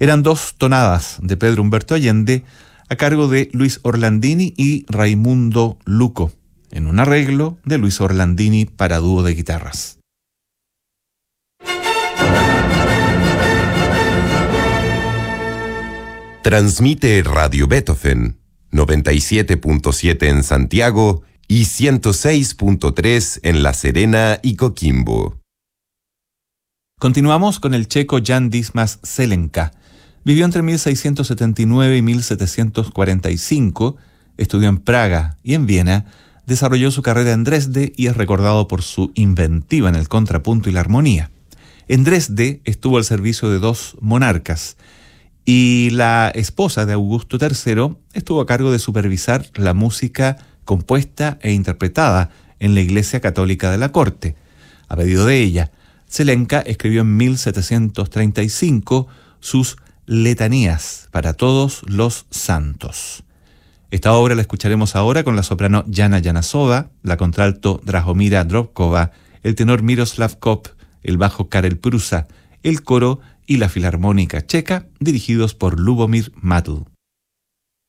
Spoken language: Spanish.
Eran dos tonadas de Pedro Humberto Allende a cargo de Luis Orlandini y Raimundo Luco, en un arreglo de Luis Orlandini para dúo de guitarras. Transmite Radio Beethoven, 97.7 en Santiago y 106.3 en La Serena y Coquimbo. Continuamos con el checo Jan Dismas Zelenka. Vivió entre 1679 y 1745, estudió en Praga y en Viena, desarrolló su carrera en Dresde y es recordado por su inventiva en el contrapunto y la armonía. En Dresde estuvo al servicio de dos monarcas y la esposa de Augusto III estuvo a cargo de supervisar la música compuesta e interpretada en la Iglesia Católica de la corte. A pedido de ella, Zelenka escribió en 1735 sus letanías para todos los santos. Esta obra la escucharemos ahora con la soprano Jana Janasova, la contralto Drahomira Drobkova, el tenor Miroslav Kop, el bajo Karel Prusa, el coro y la filarmónica checa, dirigidos por Lubomir Matl.